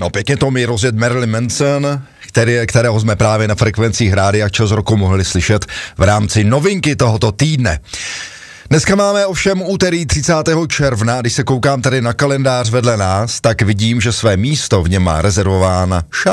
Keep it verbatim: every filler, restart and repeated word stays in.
No pěkně to mi rozjet Marilyn Manson, který, kterého jsme právě na frekvencích Rádia Čas roku mohli slyšet v rámci novinky tohoto týdne. Dneska máme ovšem úterý třicátého června, když se koukám tady na kalendář vedle nás, tak vidím, že své místo v něm má rezervována